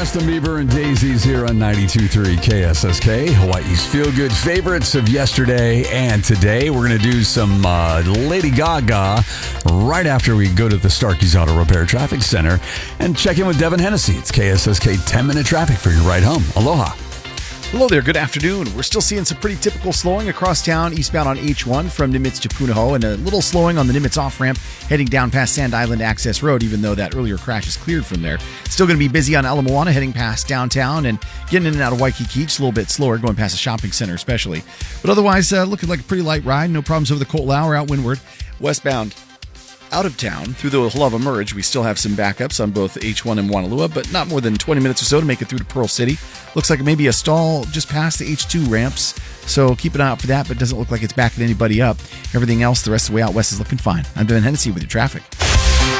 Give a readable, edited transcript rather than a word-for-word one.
Justin Bieber and Daisies here on 92.3 KSSK, Hawaii's feel-good favorites of yesterday and today. We're going to do some Lady Gaga right after we go to the Starkey's Auto Repair Traffic Center and check in with Devin Hennessy. It's KSSK 10-minute traffic for your ride home. Aloha. Hello there. Good afternoon. We're still seeing some pretty typical slowing across town, eastbound on H1 from Nimitz to Punahou, and a little slowing on the Nimitz off-ramp heading down past Sand Island Access Road, even though that earlier crash is cleared from there. Still going to be busy on Ala Moana heading past downtown and getting in and out of Waikiki. Just a little bit slower going past the shopping center especially. But otherwise, looking like a pretty light ride. No problems over the Ko'olau or out windward. Westbound out of town through the Halawa Merge, we still have some backups on both H1 and Wanalua, but not more than 20 minutes or so to make it through to Pearl City. Looks like maybe a stall just past the H2 ramps, so keep an eye out for that, but it doesn't look like it's backing anybody up. Everything else the rest of the way out west is looking fine. I'm Devin Hennessy with your traffic.